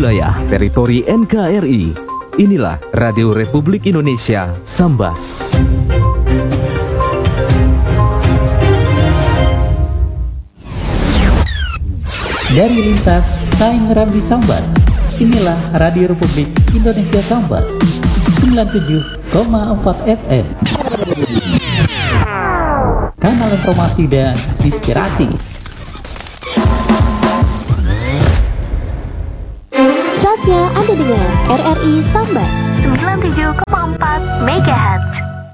wilayah teritori NKRI. Inilah Radio Republik Indonesia Sambas. Dari lintas Tangerang di Sambas, inilah Radio Republik Indonesia Sambas 97,4 FM. Kanal informasi dan inspirasi. Saatnya Anda dengar RRI Sambas 97,4 MHz.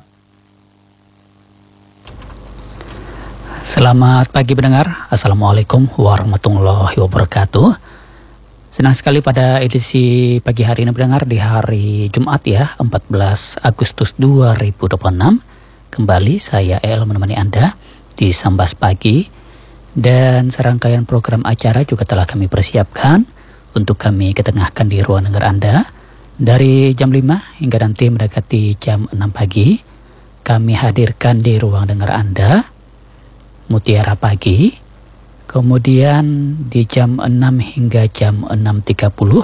Selamat pagi pendengar, Assalamualaikum warahmatullahi wabarakatuh. Senang sekali pada edisi pagi hari ini pendengar, di hari Jumat ya, 14 Agustus 2026. Kembali saya El menemani Anda di Sambas Pagi. Dan serangkaian program acara juga telah kami persiapkan untuk kami ketengahkan di ruang dengar Anda. Dari jam 5 hingga nanti mendekati jam 6 pagi, kami hadirkan di ruang dengar Anda Mutiara Pagi. Kemudian di jam 6 hingga jam 6.30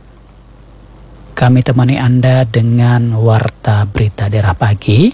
kami temani Anda dengan Warta Berita Daerah Pagi.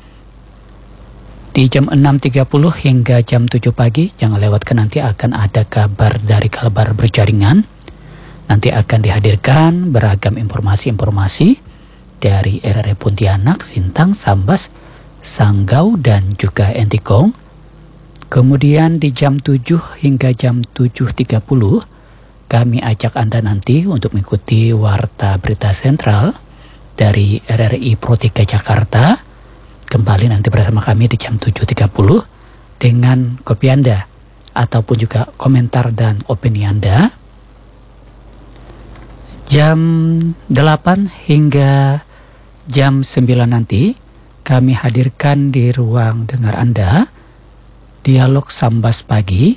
Di jam 6.30 hingga jam 7 pagi, jangan lewatkan, nanti akan ada kabar dari Kalbar Berjaringan. Nanti akan dihadirkan beragam informasi-informasi dari RRI Pontianak, Sintang, Sambas, Sanggau, dan juga Entikong. Kemudian di jam 7 hingga jam 7.30 kami ajak Anda nanti untuk mengikuti Warta Berita Sentral dari RRI Pro 3 Jakarta. Kembali nanti bersama kami di jam 7.30 dengan kopi Anda ataupun juga komentar dan opini Anda. Jam 8 hingga jam 9 nanti kami hadirkan di ruang dengar Anda Dialog Sambas Pagi.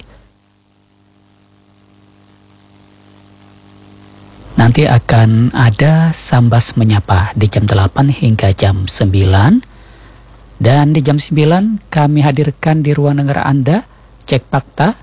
Nanti akan ada Sambas Menyapa di jam 8 hingga jam 9. Dan di jam 9 kami hadirkan di ruang dengar Anda Cek Fakta.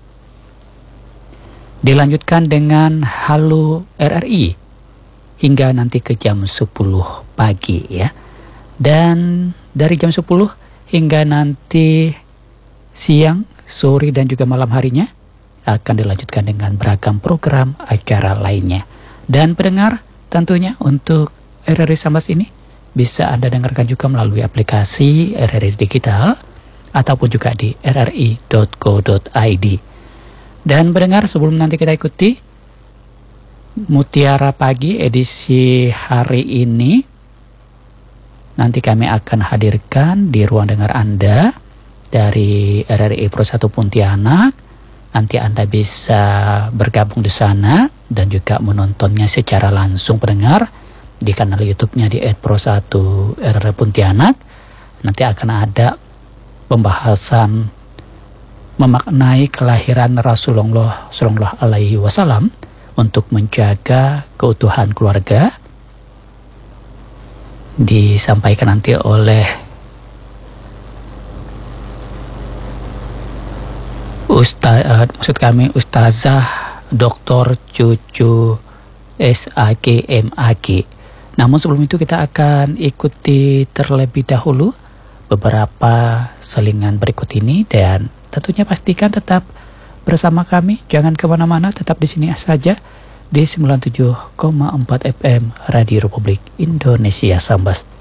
Dilanjutkan dengan Halo RRI hingga nanti ke jam 10 pagi ya. Dan dari jam 10 hingga nanti siang, sore, dan juga malam harinya akan dilanjutkan dengan beragam program acara lainnya. Dan pendengar, tentunya untuk RRI Sambas ini bisa Anda dengarkan juga melalui aplikasi RRI Digital ataupun juga di rri.co.id. Dan pendengar, sebelum nanti kita ikuti Mutiara Pagi edisi hari ini, nanti kami akan hadirkan di ruang dengar Anda dari RRI Pro 1 Pontianak. Nanti Anda bisa bergabung di sana dan juga menontonnya secara langsung pendengar di kanal YouTube-nya di @pro1 RRI Pontianak. Nanti akan ada pembahasan memaknai kelahiran Rasulullah Shallallahu Alaihi Wasallam untuk menjaga keutuhan keluarga. Disampaikan nanti oleh Ustazah Dr. Cucu SAGMAG. Namun sebelum itu kita akan ikuti terlebih dahulu beberapa selingan berikut ini, dan tentunya pastikan tetap bersama kami, jangan kemana-mana, tetap di sini saja di 97,4 FM Radio Republik Indonesia Sambas.